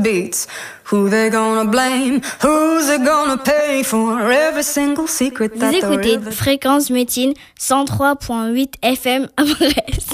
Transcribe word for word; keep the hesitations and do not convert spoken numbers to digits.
beats. Who they gonna blame? Who's it gonna pay for every single secret that Vous écoutez Fréquence Métine cent trois virgule huit F M à Brest.